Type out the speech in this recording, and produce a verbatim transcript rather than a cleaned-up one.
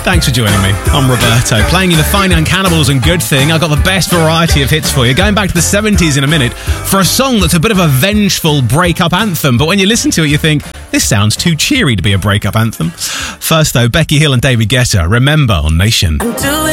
Thanks for joining me. I'm Roberto, playing you the Fine Young Cannibals and Good Thing. I've got the best variety of hits for you, going back to the seventies in a minute for a song that's a bit of a vengeful breakup anthem, but when you listen to it you think, this sounds too cheery to be a breakup anthem. First though, Becky Hill and David Guetta, Remember on Nation.